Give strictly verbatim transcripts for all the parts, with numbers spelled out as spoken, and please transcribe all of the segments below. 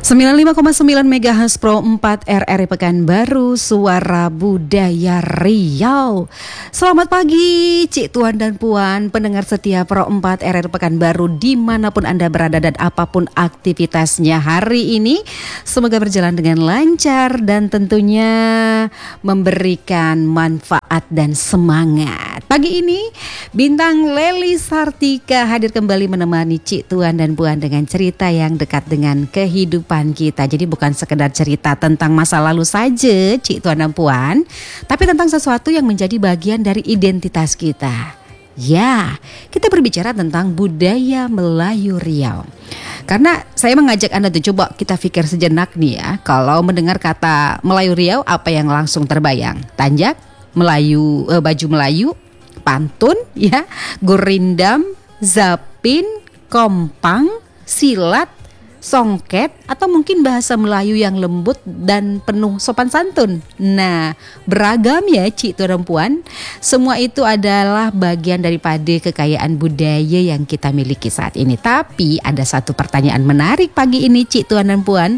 sembilan puluh lima koma sembilan megahertz Pro empat R R I Pekanbaru, Suara Budaya Riau. Selamat pagi Cik Tuan dan Puan, pendengar setia Pro empat R R I Pekanbaru dimanapun Anda berada dan apapun aktivitasnya hari ini. Semoga berjalan dengan lancar dan tentunya memberikan manfaat dan semangat. Pagi ini Bintang Leli Sartika hadir kembali menemani Cik Tuan dan Puan dengan cerita yang dekat dengan kehidupan kita. Jadi bukan sekedar cerita tentang masa lalu saja Cik Tuan dan Puan, tapi tentang sesuatu yang menjadi bagian dari identitas kita. Ya, kita berbicara tentang budaya Melayu Riau. Karena saya mengajak Anda tuh coba kita pikir sejenak nih ya, kalau mendengar kata Melayu Riau apa yang langsung terbayang? Tanjak, Melayu, eh, baju Melayu, pantun ya, gurindam, zapin, kompang, silat, songket, atau mungkin bahasa Melayu yang lembut dan penuh sopan santun. Nah, beragam ya Cik Tuan dan Puan. Semua itu adalah bagian daripada kekayaan budaya yang kita miliki saat ini. Tapi ada satu pertanyaan menarik pagi ini Cik Tuan dan Puan.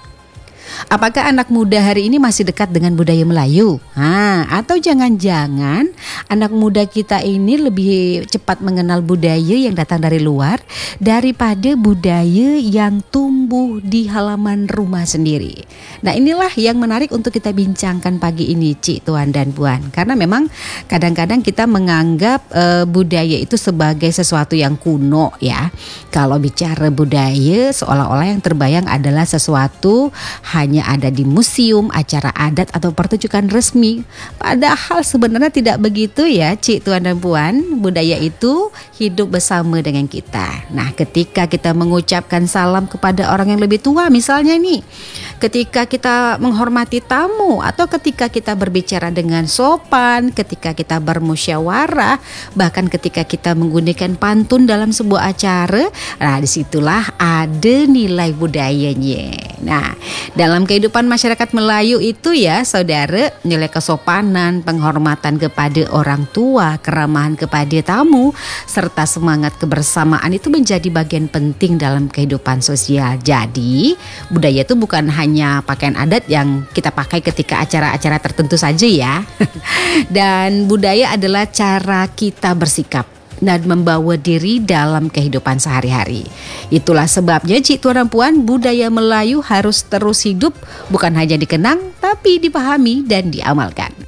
Apakah anak muda hari ini masih dekat dengan budaya Melayu? Ha, atau jangan-jangan anak muda kita ini lebih cepat mengenal budaya yang datang dari luar daripada budaya yang tumbuh di halaman rumah sendiri. Nah, inilah yang menarik untuk kita bincangkan pagi ini Cik Tuan dan Puan. Karena memang kadang-kadang kita menganggap e, budaya itu sebagai sesuatu yang kuno ya. Kalau bicara budaya seolah-olah yang terbayang adalah sesuatu hanya ada di museum, acara adat atau pertunjukan resmi. Padahal sebenarnya tidak begitu ya Cik Tuan dan Puan. Budaya itu hidup bersama dengan kita. Nah, ketika kita mengucapkan salam kepada orang yang lebih tua misalnya nih, ketika kita menghormati tamu, atau ketika kita berbicara dengan sopan, ketika kita bermusyawarah, bahkan ketika kita menggunakan pantun dalam sebuah acara, nah disitulah ada nilai budayanya. Nah, dalam kehidupan masyarakat Melayu itu ya saudara, nilai kesopanan, penghormatan kepada orang tua, keramahan kepada tamu, serta semangat kebersamaan itu menjadi bagian penting dalam kehidupan sosial. Jadi budaya itu bukan hanya pakaian adat yang kita pakai ketika acara-acara tertentu saja ya. Dan budaya adalah cara kita bersikap dan membawa diri dalam kehidupan sehari-hari. Itulah sebabnya Cik Tuan dan Puan, budaya Melayu harus terus hidup, bukan hanya dikenang tapi dipahami dan diamalkan.